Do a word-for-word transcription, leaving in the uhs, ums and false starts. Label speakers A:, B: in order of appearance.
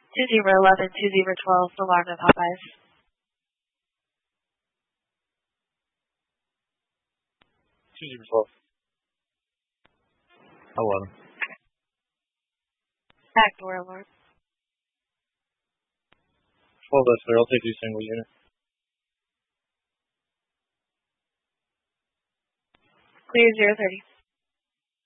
A: two zero eleven, two zero twelve, alarm at Popeyes.
B: two zero twelve. eleven.
A: Backdoor alarm.
B: twelve, that's there. I'll take you single unit.
A: Clear zero thirty.